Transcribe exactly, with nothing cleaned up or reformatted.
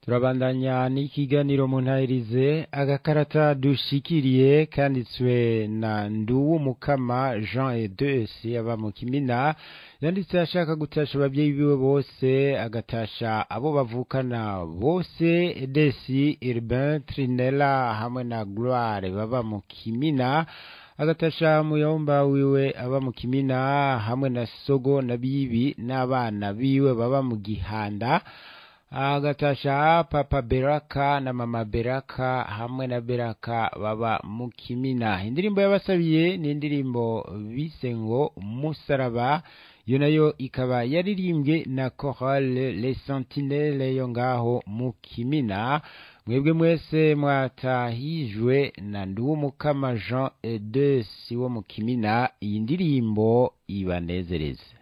turabandanya n'ikiganiro mu ntahirize agakarata dushikiriye kanditswe na Nduwumukama Jean Edesi aba mu Kimina yanditse ashaka gutasha abavyeyi biwe bose agatasha abo bavukana bose Edesi Urbain Trinella hamwe na Gloire baba mu Kimina agatasha muyomba wiwe aba mu Kimina hamwe na Sogo na Bibi n'abana biwe baba mu Gihanda agatasha Papa Beraka na Mama Beraka hamwe na Beraka baba mu Kimina. Indirimbo yabasabiye ni indirimbo bise ngo Musaraba, yo nayo ikaba yaririmbwe na Chorale Les Sentinelles yo ngaho mu Kimina. Mwebwe mwese mwatahijwe na Nduwumukama Jean Edesi wo mu Kimina, iyi ndirimbo ibanezereze.